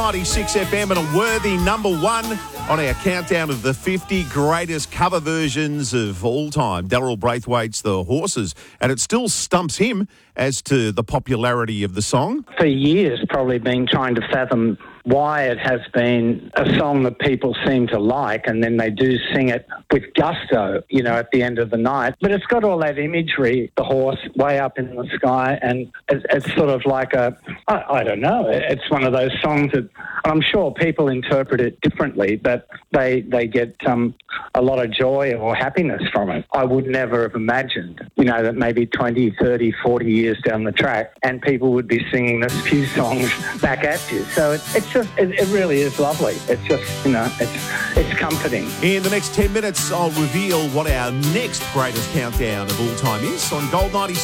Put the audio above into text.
96 FM and a worthy number one on our countdown of the 50 greatest cover versions of all time. Daryl Braithwaite's The Horses, and it still stumps him as to the popularity of the song. For years, probably been trying to fathom why it has been a song that people seem to like, and then they do sing it with gusto, at the end of the night. But it's got all that imagery, the horse way up in the sky, and it's sort of like I don't know, it's one of those songs that I'm sure people interpret it differently, but they get a lot of joy or happiness from it. I would never have imagined, that maybe 20, 30, 40 years down the track, and people would be singing this few songs back at you. So it really is lovely. It's just, it's comforting. In the next 10 minutes, I'll reveal what our next greatest countdown of all time is on Gold 96.